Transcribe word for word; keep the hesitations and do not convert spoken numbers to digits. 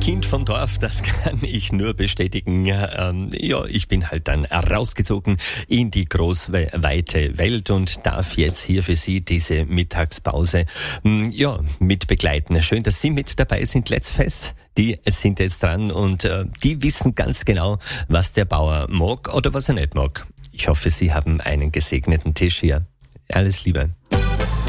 Kind vom Dorf, das kann ich nur bestätigen. Ähm, ja, ich bin halt dann rausgezogen in die großweite Welt und darf jetzt hier für Sie diese Mittagspause ähm, ja, mit begleiten. Schön, dass Sie mit dabei sind. Let's Fest. Die sind jetzt dran und äh, die wissen ganz genau, was der Bauer mag oder was er nicht mag. Ich hoffe, Sie haben einen gesegneten Tisch hier. Alles Liebe.